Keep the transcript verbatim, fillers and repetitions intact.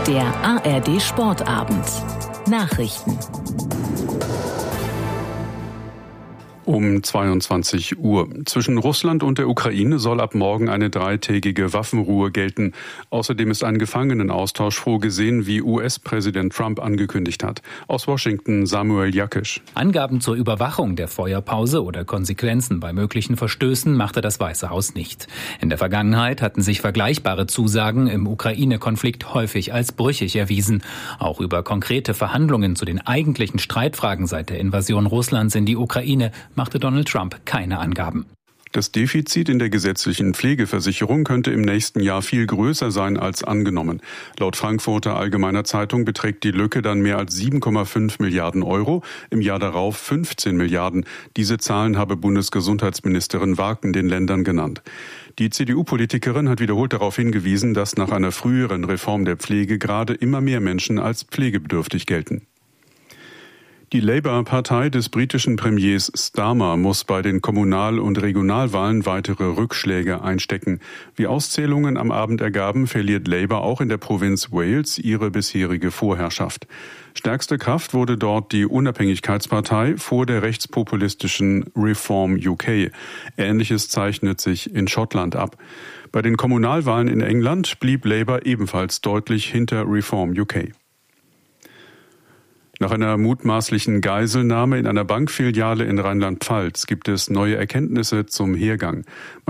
Der A R D Sportabend. Nachrichten. Um zweiundzwanzig Uhr. Zwischen Russland und der Ukraine soll ab morgen eine dreitägige Waffenruhe gelten. Außerdem ist ein Gefangenenaustausch vorgesehen, wie U S-Präsident Trump angekündigt hat. Aus Washington Samuel Jakisch. Angaben zur Überwachung der Feuerpause oder Konsequenzen bei möglichen Verstößen machte das Weiße Haus nicht. In der Vergangenheit hatten sich vergleichbare Zusagen im Ukraine-Konflikt häufig als brüchig erwiesen. Auch über konkrete Verhandlungen zu den eigentlichen Streitfragen seit der Invasion Russlands in die Ukraine machte Donald Trump keine Angaben. Das Defizit in der gesetzlichen Pflegeversicherung könnte im nächsten Jahr viel größer sein als angenommen. Laut Frankfurter Allgemeiner Zeitung beträgt die Lücke dann mehr als sieben Komma fünf Milliarden Euro, im Jahr darauf fünfzehn Milliarden. Diese Zahlen habe Bundesgesundheitsministerin Warken den Ländern genannt. Die C D U-Politikerin hat wiederholt darauf hingewiesen, dass nach einer früheren Reform der Pflege gerade immer mehr Menschen als pflegebedürftig gelten. Die Labour-Partei des britischen Premiers Starmer muss bei den Kommunal- und Regionalwahlen weitere Rückschläge einstecken. Wie Auszählungen am Abend ergaben, verliert Labour auch in der Provinz Wales ihre bisherige Vorherrschaft. Stärkste Kraft wurde dort die Unabhängigkeitspartei vor der rechtspopulistischen Reform U K. Ähnliches zeichnet sich in Schottland ab. Bei den Kommunalwahlen in England blieb Labour ebenfalls deutlich hinter Reform U K. Nach einer mutmaßlichen Geiselnahme in einer Bankfiliale in Rheinland-Pfalz gibt es neue Erkenntnisse zum Hergang.